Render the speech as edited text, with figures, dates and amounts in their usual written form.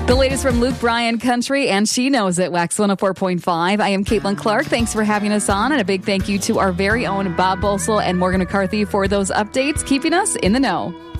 The latest from Luke Bryan Country, and she knows it, Wax 104.5. I am Caitlin Clark. Thanks for having us on, and a big thank you to our very own Bob Bosel and Morgan McCarthy for those updates, keeping us in the know.